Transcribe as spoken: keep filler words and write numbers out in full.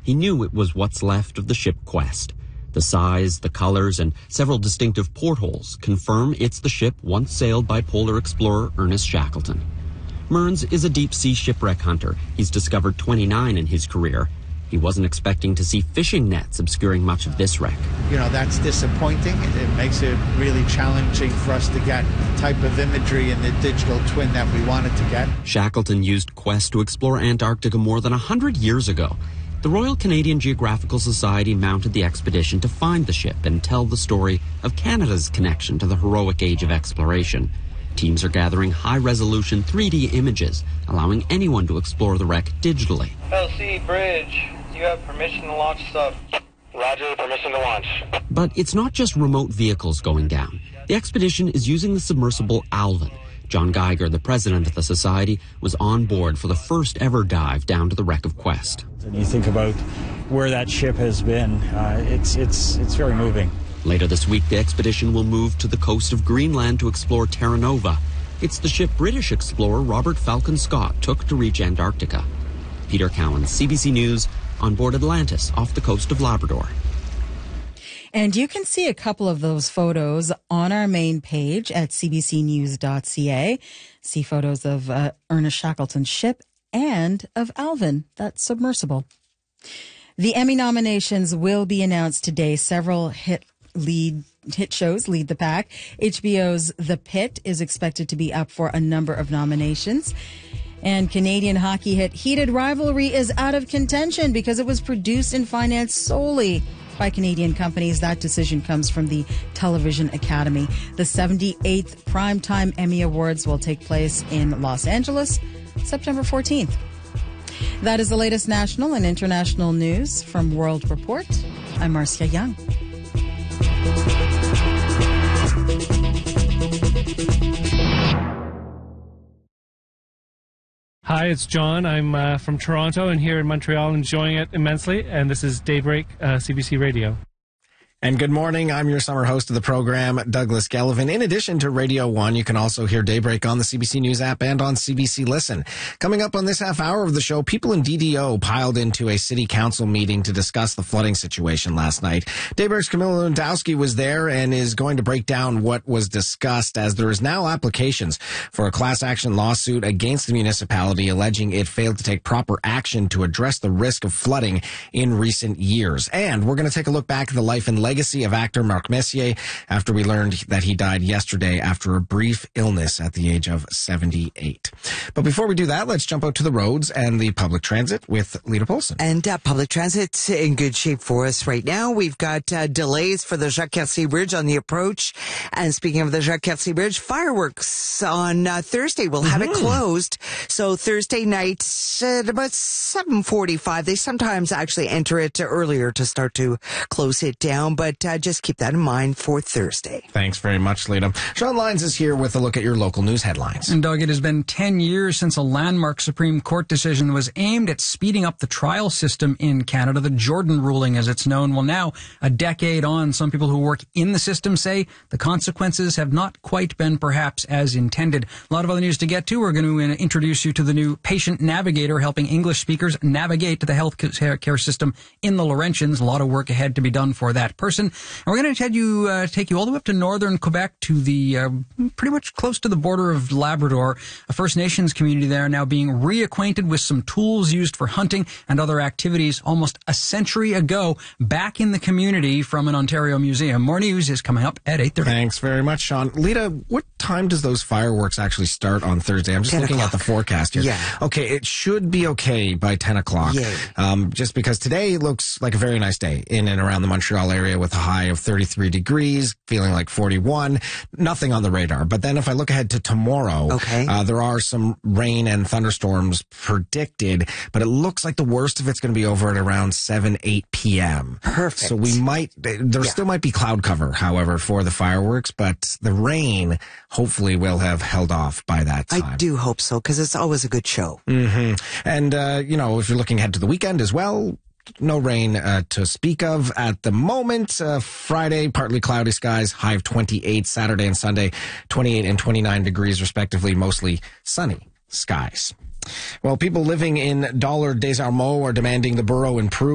He knew it was what's left of the ship Quest. The size, the colors, and several distinctive portholes confirm it's the ship once sailed by polar explorer Ernest Shackleton. Mearns is a deep-sea shipwreck hunter. He's discovered twenty-nine in his career. He wasn't expecting to see fishing nets obscuring much of this wreck. You know, that's disappointing. It, it makes it really challenging for us to get the type of imagery in the digital twin that we wanted to get. Shackleton used Quest to explore Antarctica more than one hundred years ago. The Royal Canadian Geographical Society mounted the expedition to find the ship and tell the story of Canada's connection to the heroic age of exploration. Teams are gathering high-resolution three D images, allowing anyone to explore the wreck digitally. L C Bridge, you have permission to launch sub. Roger, permission to launch. But it's not just remote vehicles going down. The expedition is using the submersible Alvin. John Geiger, the president of the society, was on board for the first ever dive down to the wreck of Quest. And you think about where that ship has been, uh, it's, it's, it's very moving. Later this week, the expedition will move to the coast of Greenland to explore Terra Nova. It's the ship British explorer Robert Falcon Scott took to reach Antarctica. Peter Cowan, C B C News, on board Atlantis off the coast of Labrador. And you can see a couple of those photos on our main page at c b c news dot c a. See photos of uh, Ernest Shackleton's ship and of Alvin, that submersible. The Emmy nominations will be announced today. Several hit lead hit shows lead the pack. H B O's The Pit is expected to be up for a number of nominations. And Canadian hockey hit Heated Rivalry is out of contention because it was produced and financed solely by Canadian companies. That decision comes from the Television Academy. The seventy-eighth Primetime Emmy Awards will take place in Los Angeles, September fourteenth. That is the latest national and international news from World Report. I'm Marcia Young. Hi, it's John. I'm uh, from Toronto and here in Montreal, enjoying it immensely. And this is Daybreak, uh, C B C Radio. And good morning. I'm your summer host of the program, Douglas Gellivan. In addition to Radio one, you can also hear Daybreak on the C B C News app and on C B C Listen. Coming up on this half hour of the show, people in D D O piled into a city council meeting to discuss the flooding situation last night. Daybreak's Camilla Lewandowski was there and is going to break down what was discussed, as there is now applications for a class action lawsuit against the municipality alleging it failed to take proper action to address the risk of flooding in recent years. And we're going to take a look back at the life and legacy of actor Marc Messier after we learned that he died yesterday after a brief illness at the age of seventy-eight. But before we do that, let's jump out to the roads and the public transit with Lita Polson. And uh, public transit's in good shape for us right now. We've got uh, delays for the Jacques-Cartier Bridge on the approach. And speaking of the Jacques-Cartier Bridge, fireworks on uh, Thursday will have mm-hmm. it closed. So Thursday night at about seven forty-five, they sometimes actually enter it earlier to start to close it down. But uh, just keep that in mind for Thursday. Thanks very much, Lita. Sean Lyons is here with a look at your local news headlines. And Doug, it has been ten years since a landmark Supreme Court decision was aimed at speeding up the trial system in Canada, the Jordan ruling as it's known. Well, now, a decade on, some people who work in the system say the consequences have not quite been perhaps as intended. A lot of other news to get to. We're going to introduce you to the new Patient Navigator, helping English speakers navigate the health care system in the Laurentians. A lot of work ahead to be done for that person. And we're going to take you, uh, take you all the way up to northern Quebec to the uh, pretty much close to the border of Labrador. A First Nations community there now being reacquainted with some tools used for hunting and other activities almost a century ago back in the community from an Ontario museum. More news is coming up at eight thirty. Thanks very much, Sean. Lita, what time does those fireworks actually start on Thursday? I'm just looking o'clock. At the forecast here. Yeah. Okay, it should be okay by ten o'clock. Yay. Um, just because today looks like a very nice day in and around the Montreal area with a high of thirty-three degrees, feeling like forty-one. Nothing on the radar. But then if I look ahead to tomorrow, okay. uh, there are some rain and thunderstorms predicted, but it looks like the worst of it's going to be over at around seven, eight p.m. Perfect. So we might, there yeah. still might be cloud cover, however, for the fireworks, but the rain hopefully will have held off by that time. I do hope so, because it's always a good show. Mm-hmm. And, uh, you know, if you're looking ahead to the weekend as well, no rain uh, to speak of at the moment. Uh, Friday, partly cloudy skies, high of twenty-eight. Saturday and Sunday, twenty-eight and twenty-nine degrees respectively, mostly sunny skies. Well, people living in Dollard des Ormeaux are demanding the borough improve